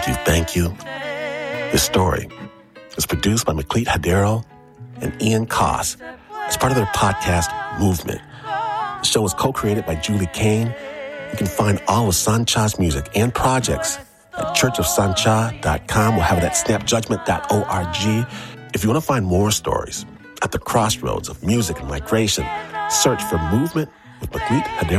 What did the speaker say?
Thank you. This story is produced by McLeod Hadero and Ian Koss as part of their podcast, Movement. The show is co-created by Julie Kane. You can find all of Sancha's music and projects at churchofsancha.com. We'll have it at snapjudgment.org. If you want to find more stories at the crossroads of music and migration, search for Movement with McLeod Hadero.